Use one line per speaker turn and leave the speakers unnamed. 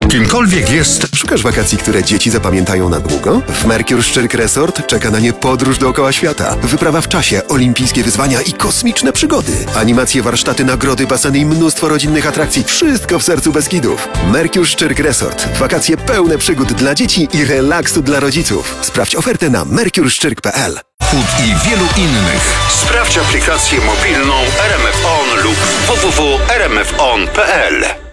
Kimkolwiek jest,
Szukasz wakacji, które dzieci zapamiętają na długo? W Mercure Szczyrk Resort czeka na nie podróż dookoła świata. Wyprawa w czasie, olimpijskie wyzwania i kosmiczne przygody. Animacje, warsztaty, nagrody, baseny i mnóstwo rodzinnych atrakcji. Wszystko w sercu Beskidów. Mercure Szczyrk Resort. Wakacje pełne przygód dla dzieci i relaksu dla rodziców. Sprawdź ofertę na mercureszczyrk.pl.
Hut i wielu innych.
Sprawdź aplikację mobilną RMF On lub www.rmfon.pl.